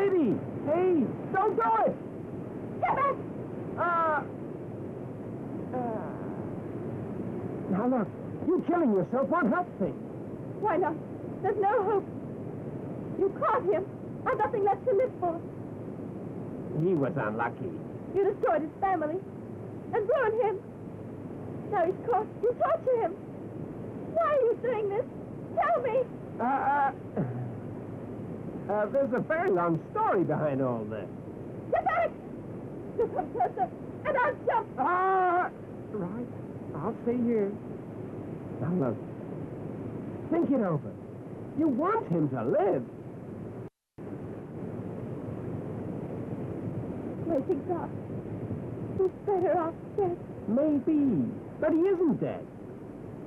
lady! Hey, don't do it! Get back! Now look, you killing yourself won't help things. Why not? There's no hope. You caught him. I've nothing left to live for. He was unlucky. You destroyed his family and ruined him. Now he's caught. You torture him. Why are you doing this? Tell me. There's a very long story behind all this. Get back! You come closer, and I'll jump. Right. I'll stay here. Now look, think it over. You want him to live. Praising God. He's better off dead. Maybe, but he isn't dead.